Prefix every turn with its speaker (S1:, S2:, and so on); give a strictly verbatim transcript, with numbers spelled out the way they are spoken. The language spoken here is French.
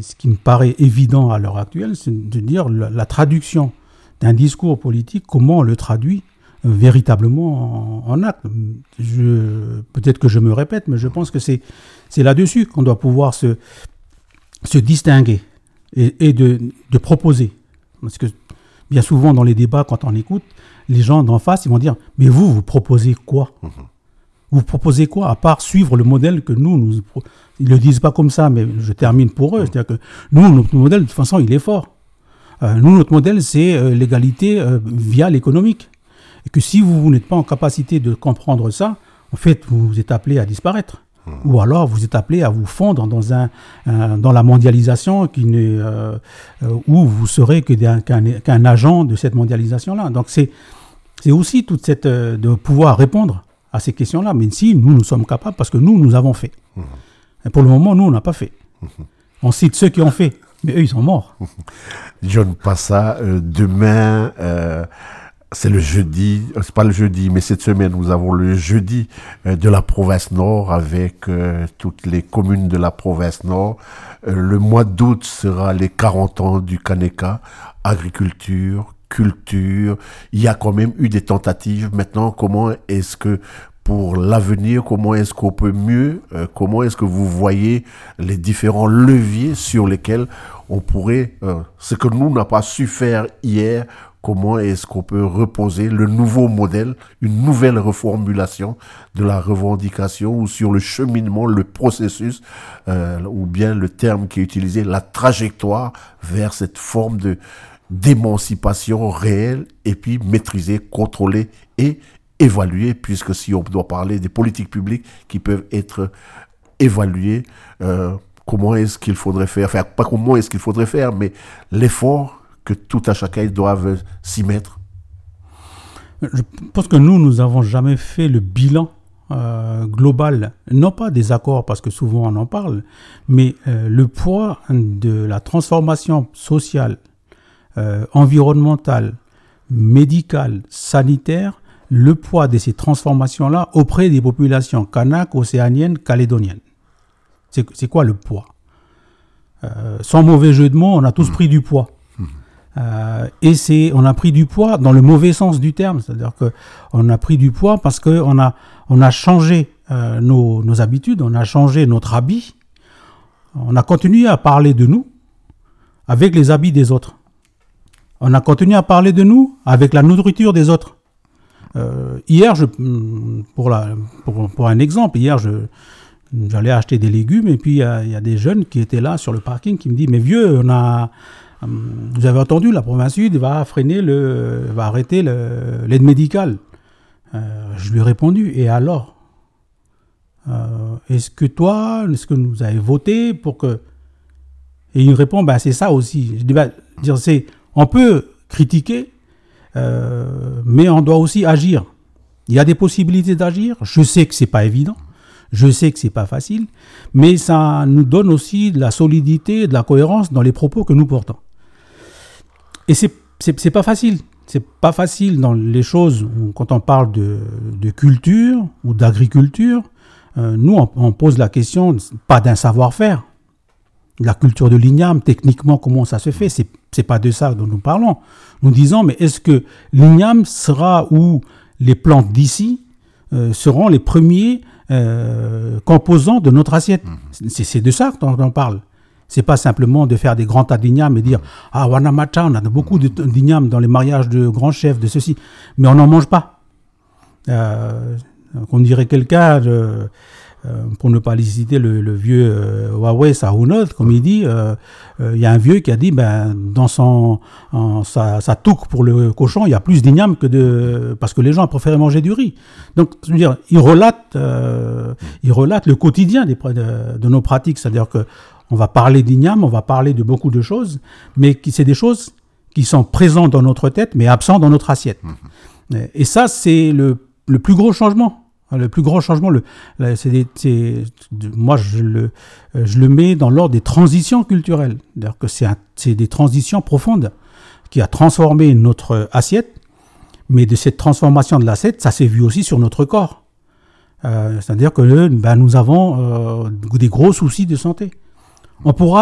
S1: ce qui me paraît évident à l'heure actuelle, c'est de dire la, la traduction d'un discours politique, comment on le traduit euh, véritablement en, en acte. Je, peut-être que je me répète, mais je pense que c'est, c'est là-dessus qu'on doit pouvoir se, se distinguer et, et de, de proposer. Parce que bien souvent, dans les débats, quand on écoute, les gens d'en face, ils vont dire « Mais vous, vous proposez quoi ?» Vous proposez quoi, à part suivre le modèle que nous, nous... Ils ne le disent pas comme ça, mais je termine pour eux. C'est-à-dire que nous, notre modèle, de toute façon, il est fort. Euh, nous, notre modèle, c'est euh, l'égalité euh, via l'économique. Et que si vous, vous n'êtes pas en capacité de comprendre ça, en fait, vous êtes appelé à disparaître. Mmh. Ou alors, vous êtes appelé à vous fondre dans, un, un, dans la mondialisation qui n'est, euh, euh, où vous serez que d'un, qu'un, qu'un agent de cette mondialisation-là. Donc, c'est, c'est aussi toute cette... Euh, de pouvoir répondre à ces questions-là, mais si nous, nous sommes capables, parce que nous, nous avons fait. Mmh. Et pour le moment, nous, on n'a pas fait. Mmh. On cite ceux qui ont fait, mais eux, ils sont morts.
S2: John Passa, euh, demain, euh, c'est le jeudi, c'est pas le jeudi, mais cette semaine, nous avons le jeudi euh, de la province Nord avec euh, toutes les communes de la province Nord. Euh, le mois d'août sera les quarante ans du Kaneka, agriculture, culture, il y a quand même eu des tentatives. Maintenant, comment est-ce que, pour l'avenir, comment est-ce qu'on peut mieux, euh, comment est-ce que vous voyez les différents leviers sur lesquels on pourrait, euh, ce que nous n'a pas su faire hier, comment est-ce qu'on peut reposer le nouveau modèle, une nouvelle reformulation de la revendication ou sur le cheminement, le processus, euh, ou bien le terme qui est utilisé, la trajectoire vers cette forme de d'émancipation réelle et puis maîtrisée, contrôlée et évaluée, puisque si on doit parler des politiques publiques qui peuvent être évaluées, euh, comment est-ce qu'il faudrait faire, enfin pas comment est-ce qu'il faudrait faire, mais l'effort que tout à chacun doivent s'y mettre.
S1: Je pense que nous, nous n'avons jamais fait le bilan euh, global, non pas des accords, parce que souvent on en parle, mais euh, le poids de la transformation sociale, Euh, environnementale, médicale, sanitaire, le poids de ces transformations-là auprès des populations kanak, océaniennes, calédoniennes. C'est, c'est quoi le poids ? euh, Sans mauvais jeu de mots, on a tous pris du poids. Euh, et c'est, on a pris du poids dans le mauvais sens du terme, c'est-à-dire qu'on a pris du poids parce qu'on a, on a changé euh, nos, nos habitudes, on a changé notre habit, on a continué à parler de nous avec les habits des autres. On a continué à parler de nous avec la nourriture des autres. Euh, hier, je, pour, la, pour, pour un exemple, hier, je, j'allais acheter des légumes et puis il y, y a des jeunes qui étaient là sur le parking qui me disent « Mais vieux, on a, vous avez entendu, la province sud va freiner, le, va arrêter le, l'aide médicale. Euh, » Je lui ai répondu « Et alors euh, est-ce que toi, est-ce que vous avez voté pour que... » Et il me répond ben, « C'est ça aussi. » Je dis ben, dire, c'est... On peut critiquer, euh, mais on doit aussi agir. Il y a des possibilités d'agir. Je sais que c'est pas évident, je sais que c'est pas facile, mais ça nous donne aussi de la solidité, de la cohérence dans les propos que nous portons. Et c'est c'est, c'est pas facile. C'est pas facile dans les choses où, quand on parle de, de culture ou d'agriculture. Euh, nous, on, on pose la question pas d'un savoir-faire. La culture de l'igname, techniquement, comment ça se fait ? C'est, c'est pas de ça dont nous parlons. Nous disons, mais est-ce que l'igname sera où les plantes d'ici euh, seront les premiers euh, composants de notre assiette ? C'est, c'est de ça dont on parle. C'est pas simplement de faire des grands tas d'igname et dire « Ah, Wanamata, on a beaucoup de, d'igname dans les mariages de grands chefs, de ceci. » Mais on n'en mange pas. Euh, on dirait quelqu'un... De, Euh, pour ne pas citer le, le vieux euh, Huawei Sahunod, comme il dit, il euh, euh, y a un vieux qui a dit, ben, dans son, en, sa, sa touque pour le cochon, il y a plus d'igname que de... parce que les gens préfèrent manger du riz. Donc, je veux dire, il relate, euh, il relate le quotidien des, de, de nos pratiques, c'est-à-dire que on va parler d'igname, on va parler de beaucoup de choses, mais qui, c'est des choses qui sont présentes dans notre tête, mais absentes dans notre assiette. Mmh. Et ça, c'est le, le plus gros changement. Le plus grand changement, le, c'est des, c'est, moi je le, je le mets dans l'ordre des transitions culturelles. C'est-à-dire que c'est, un, c'est des transitions profondes qui a transformé notre assiette, mais de cette transformation de l'assiette, ça s'est vu aussi sur notre corps. Euh, c'est-à-dire que ben, nous avons euh, des gros soucis de santé. On pourra